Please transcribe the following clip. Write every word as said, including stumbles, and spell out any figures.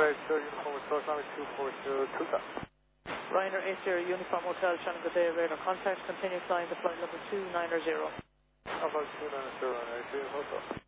Right, so Uniform Hotel, number two four zero two. Ryanair eight zero Uniform Hotel, Shannon, good day, radar contact, continue flying the flight level two nine zero. Alpha two nine zero, Ryanair eight zero Hotel.